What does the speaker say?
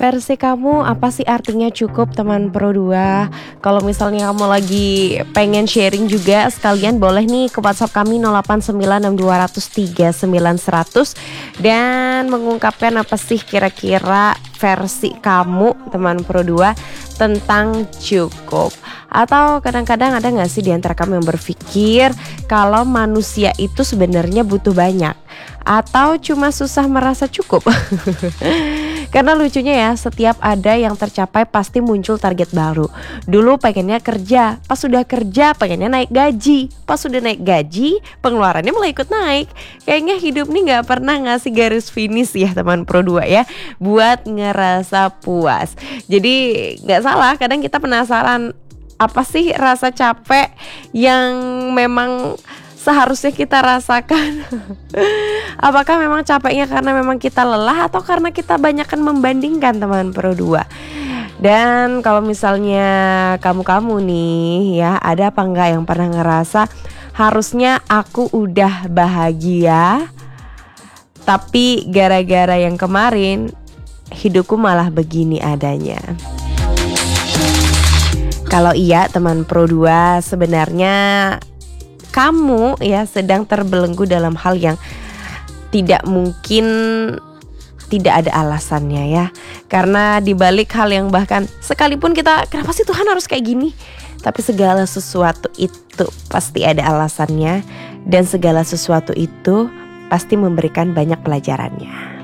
Versi kamu apa sih artinya cukup teman Pro 2? Kalau misalnya kamu lagi pengen sharing juga, sekalian boleh nih ke WhatsApp kami 089620039100 dan mengungkapkan apa sih kira-kira versi kamu teman Pro 2 tentang cukup. Atau kadang-kadang ada gak sih di antara kamu yang berpikir kalau manusia itu sebenarnya butuh banyak, atau cuma susah merasa cukup? Karena lucunya ya, setiap ada yang tercapai pasti muncul target baru. Dulu pengennya kerja, pas sudah kerja pengennya naik gaji, pas sudah naik gaji pengeluarannya mulai ikut naik. Kayaknya hidup nih gak pernah ngasih garis finish ya teman Pro 2 ya, buat ngerasa puas. Jadi gak salah, kadang kita penasaran apa sih rasa capek yang memang seharusnya kita rasakan. Apakah memang capeknya karena memang kita lelah atau karena kita banyakkan membandingkan teman Pro 2? Dan kalau misalnya kamu nih ya, ada apa enggak yang pernah ngerasa harusnya aku udah bahagia, tapi gara-gara yang kemarin hidupku malah begini adanya? Kalau iya teman Pro 2, sebenarnya kamu ya sedang terbelenggu dalam hal yang tidak mungkin tidak ada alasannya ya. Karena dibalik hal yang bahkan sekalipun kita, kenapa sih Tuhan harus kayak gini? Tapi segala sesuatu itu pasti ada alasannya, dan segala sesuatu itu pasti memberikan banyak pelajarannya.